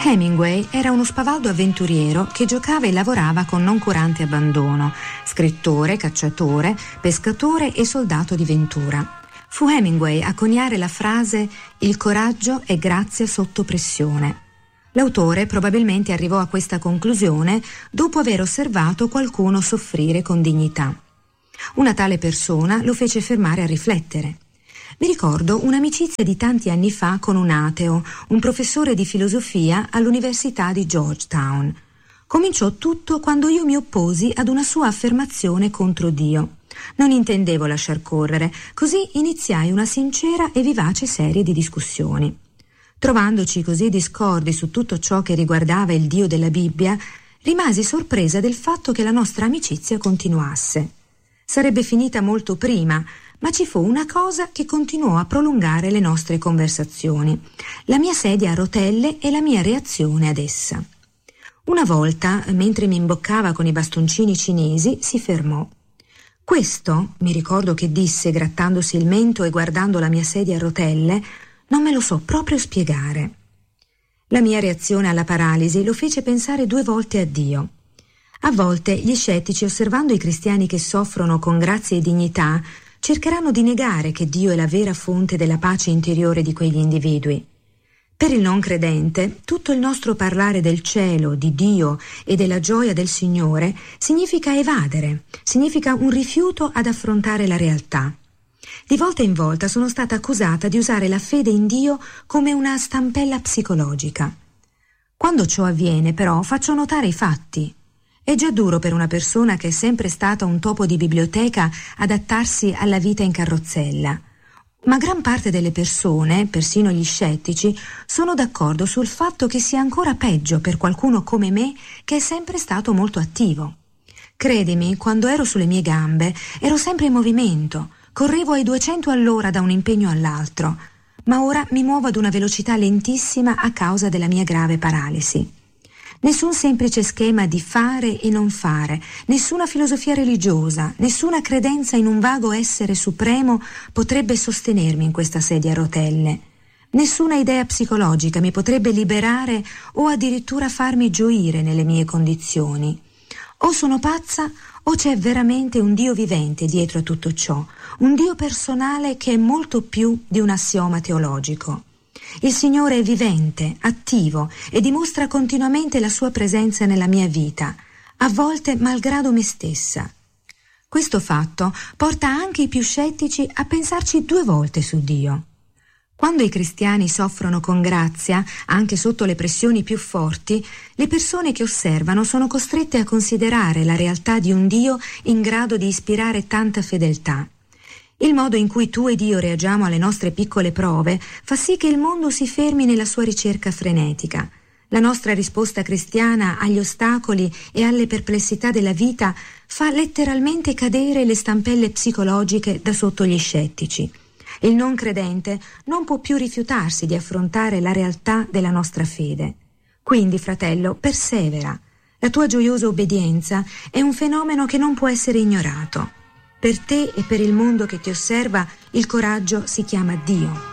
Hemingway era uno spavaldo avventuriero che giocava e lavorava con noncurante abbandono, scrittore, cacciatore, pescatore e soldato di ventura. Fu Hemingway a coniare la frase «Il coraggio è grazia sotto pressione». L'autore probabilmente arrivò a questa conclusione dopo aver osservato qualcuno soffrire con dignità. Una tale persona lo fece fermare a riflettere. Mi ricordo un'amicizia di tanti anni fa con un ateo, un professore di filosofia all'Università di Georgetown. Cominciò tutto quando io mi opposi ad una sua affermazione contro Dio. Non intendevo lasciar correre, così iniziai una sincera e vivace serie di discussioni. Trovandoci così discordi su tutto ciò che riguardava il Dio della Bibbia, rimasi sorpresa del fatto che la nostra amicizia continuasse. Sarebbe finita molto prima, ma ci fu una cosa che continuò a prolungare le nostre conversazioni: la mia sedia a rotelle e la mia reazione ad essa. Una volta, mentre mi imboccava con i bastoncini cinesi, si fermò. Questo, mi ricordo che disse grattandosi il mento e guardando la mia sedia a rotelle, non me lo so proprio spiegare. La mia reazione alla paralisi lo fece pensare 2 volte a Dio. A volte gli scettici, osservando i cristiani che soffrono con grazia e dignità, cercheranno di negare che Dio è la vera fonte della pace interiore di quegli individui. Per il non credente, tutto il nostro parlare del cielo, di Dio e della gioia del Signore significa evadere, significa un rifiuto ad affrontare la realtà. Di volta in volta sono stata accusata di usare la fede in Dio come una stampella psicologica. Quando ciò avviene, però, faccio notare i fatti. È già duro per una persona che è sempre stata un topo di biblioteca adattarsi alla vita in carrozzella. Ma gran parte delle persone, persino gli scettici, sono d'accordo sul fatto che sia ancora peggio per qualcuno come me che è sempre stato molto attivo. Credimi, quando ero sulle mie gambe, ero sempre in movimento, correvo ai 200 all'ora da un impegno all'altro, ma ora mi muovo ad una velocità lentissima a causa della mia grave paralisi. Nessun semplice schema di fare e non fare, nessuna filosofia religiosa, nessuna credenza in un vago essere supremo potrebbe sostenermi in questa sedia a rotelle. Nessuna idea psicologica mi potrebbe liberare o addirittura farmi gioire nelle mie condizioni. O sono pazza o c'è veramente un Dio vivente dietro a tutto ciò, un Dio personale che è molto più di un assioma teologico. Il Signore è vivente, attivo e dimostra continuamente la sua presenza nella mia vita, a volte malgrado me stessa. Questo fatto porta anche i più scettici a pensarci 2 volte su Dio. Quando i cristiani soffrono con grazia, anche sotto le pressioni più forti, le persone che osservano sono costrette a considerare la realtà di un Dio in grado di ispirare tanta fedeltà. Il modo in cui tu ed io reagiamo alle nostre piccole prove fa sì che il mondo si fermi nella sua ricerca frenetica. La nostra risposta cristiana agli ostacoli e alle perplessità della vita fa letteralmente cadere le stampelle psicologiche da sotto gli scettici. Il non credente non può più rifiutarsi di affrontare la realtà della nostra fede. Quindi, fratello, persevera. La tua gioiosa obbedienza è un fenomeno che non può essere ignorato. Per te e per il mondo che ti osserva, il coraggio si chiama Dio.